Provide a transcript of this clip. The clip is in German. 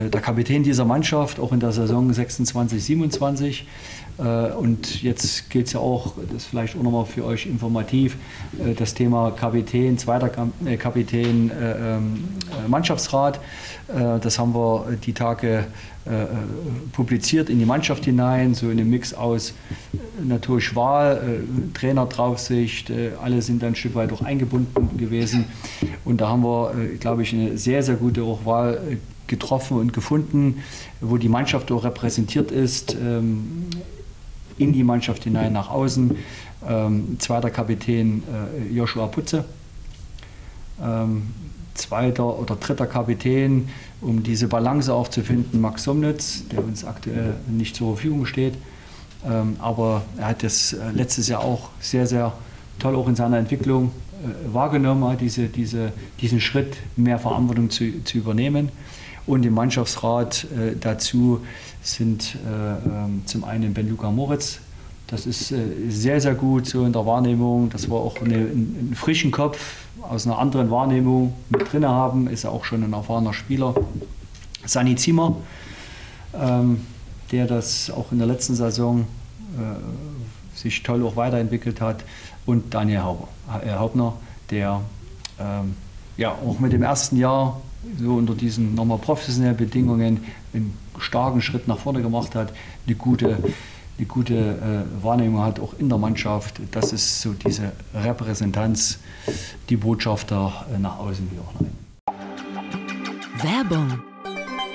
Der Kapitän dieser Mannschaft, auch in der Saison 26, 27. Und jetzt geht es ja auch, das ist vielleicht auch nochmal für euch informativ, das Thema Kapitän, zweiter Kapitän, Mannschaftsrat. Das haben wir die Tage publiziert in die Mannschaft hinein, so in einem Mix aus natürlich Wahl, Trainerdraufsicht, alle sind dann ein Stück weit auch eingebunden gewesen. Und da haben wir, glaube ich, eine sehr, sehr gute auch Wahl getroffen und gefunden, wo die Mannschaft auch repräsentiert ist, in die Mannschaft hinein, nach außen. Zweiter Kapitän Joshua Putze, zweiter oder dritter Kapitän, um diese Balance auch zu finden, Max Somnitz, der uns aktuell nicht zur Verfügung steht. Aber er hat das letztes Jahr auch sehr, sehr toll auch in seiner Entwicklung wahrgenommen, hat diesen Schritt, mehr Verantwortung zu übernehmen. Und im Mannschaftsrat dazu sind zum einen Ben-Luca Moritz. Das ist sehr, sehr gut so in der Wahrnehmung, dass wir auch einen frischen Kopf aus einer anderen Wahrnehmung mit drin haben. Ist auch schon ein erfahrener Spieler. Sani Ziemer, der das auch in der letzten Saison sich toll auch weiterentwickelt hat. Und Daniel Haubner, der ja auch mit dem ersten Jahr so unter diesen nochmal professionellen Bedingungen einen starken Schritt nach vorne gemacht hat, eine gute Wahrnehmung hat, auch in der Mannschaft. Das ist so diese Repräsentanz, die Botschafter nach außen wie auch nach innen. Werbung